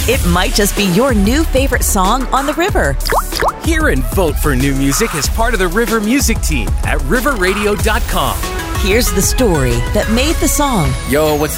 It might just be your new favorite song on the river. Hear and vote for new music as part of the River Music Team at riverradio.com. Here's the story that made the song. Yo, what's